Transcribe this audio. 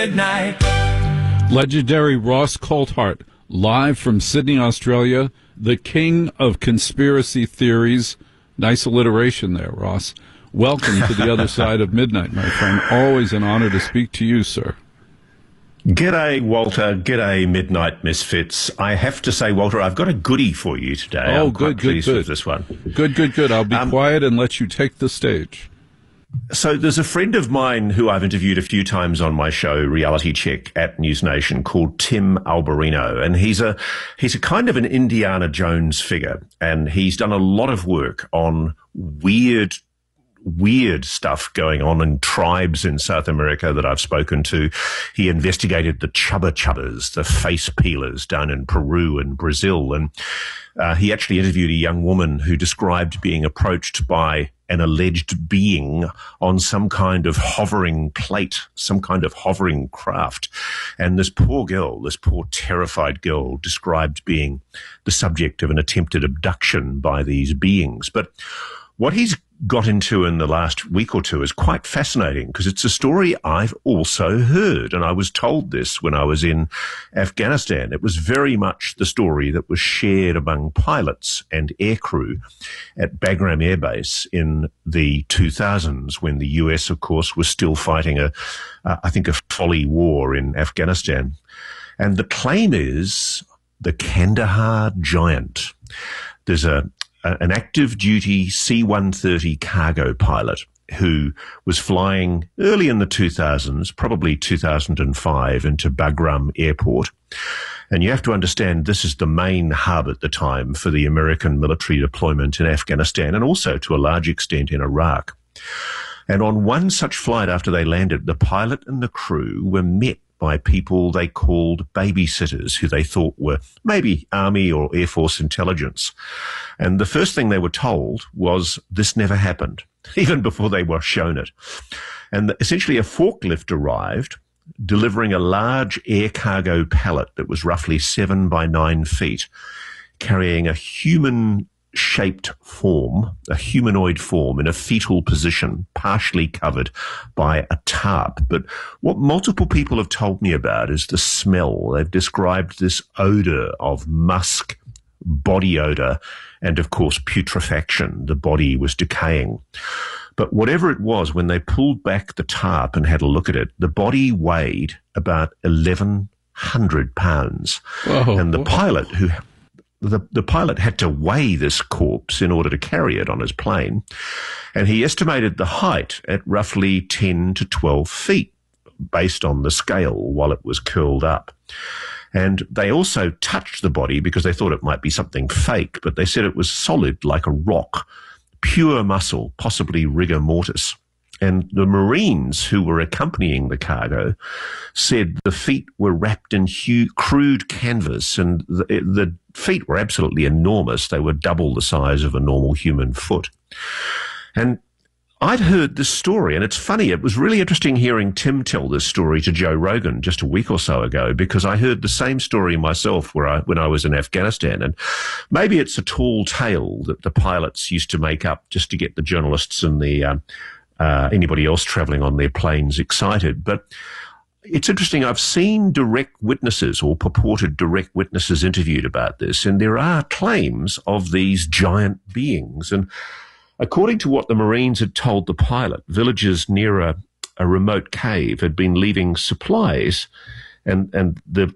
Midnight. Legendary Ross Coulthart, live from Sydney, Australia, the king of conspiracy theories. Nice alliteration there, Ross. Welcome to the other side of midnight, my friend. Always an honor to speak to you, sir. G'day, Walter. G'day, Midnight Misfits. I have to say, Walter, I've got a goodie for you today. Oh, I'm quite pleased with this one. Good. I'll be quiet and let you take the stage. So there's a friend of mine who I've interviewed a few times on my show, Reality Check, at News Nation, called Tim Alberino. And he's a kind of an Indiana Jones figure. And he's done a lot of work on weird stuff going on in tribes in South America that I've spoken to. He investigated the chubba chubbas, the face peelers down in Peru and Brazil. And he actually interviewed a young woman who described being approached by an alleged being on some kind of hovering plate, some kind of hovering craft. And this poor terrified girl, described being the subject of an attempted abduction by these beings. But what he's got into in the last week or two is quite fascinating, because it's a story I've also heard, and I was told this when I was in Afghanistan. It was very much the story that was shared among pilots and aircrew at Bagram Air Base in the 2000s, when the US, of course, was still fighting a folly war in Afghanistan. And the claim is the Kandahar Giant. There's an active duty C-130 cargo pilot who was flying early in the 2000s, probably 2005, into Bagram Airport. And you have to understand, this is the main hub at the time for the American military deployment in Afghanistan, and also to a large extent in Iraq. And on one such flight after they landed, the pilot and the crew were met by people they called babysitters, who they thought were maybe Army or Air Force intelligence. And the first thing they were told was this never happened, even before they were shown it. And essentially a forklift arrived, delivering a large air cargo pallet that was roughly 7 by 9 feet, carrying a human-shaped form, a humanoid form in a fetal position, partially covered by a tarp. But what multiple people have told me about is the smell. They've described this odor of musk, body odor, and of course putrefaction. The body was decaying. But whatever it was, when they pulled back the tarp and had a look at it, the body weighed about 1,100 pounds. Whoa, and the whoa. pilot who... The pilot had to weigh this corpse in order to carry it on his plane, and he estimated the height at roughly 10 to 12 feet based on the scale while it was curled up. And they also touched the body because they thought it might be something fake, but they said it was solid like a rock, pure muscle, possibly rigor mortis. And the Marines who were accompanying the cargo said the feet were wrapped in crude canvas, and the feet were absolutely enormous. They were double the size of a normal human foot. And I'd heard this story, and it's funny, it was really interesting hearing Tim tell this story to Joe Rogan just a week or so ago, because I heard the same story myself when I was in Afghanistan. And maybe it's a tall tale that the pilots used to make up just to get the journalists and the anybody else traveling on their planes excited. But it's interesting. I've seen direct witnesses or purported direct witnesses interviewed about this, and there are claims of these giant beings. And according to what the Marines had told the pilot, villagers near a remote cave had been leaving supplies, and the